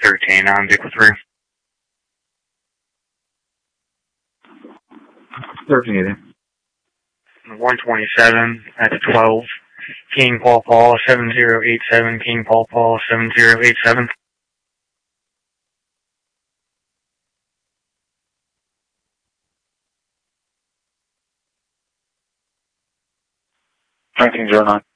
13 on vehicle 3. 1380. 127 at the 12. King Paul Paul 7087. King Paul Paul 7087. Nineteen 09.